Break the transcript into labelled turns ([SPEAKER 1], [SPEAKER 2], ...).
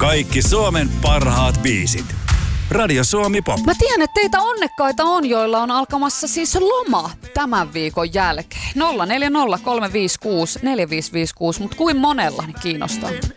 [SPEAKER 1] Kaikki Suomen parhaat biisit. Radio Suomi Pop.
[SPEAKER 2] Mä tiedän, että teitä onnekkaita on, joilla on alkamassa siis loma tämän viikon jälkeen. 0403564556, mutta kuin monella niin kiinnostaa.